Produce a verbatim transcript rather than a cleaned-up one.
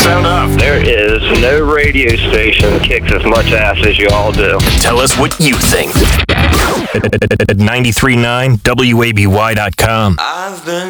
Sound off. There is no radio station that kicks as much ass as you all do. Tell us what you think. At ninety-three point nine W A B Y dot com. I've been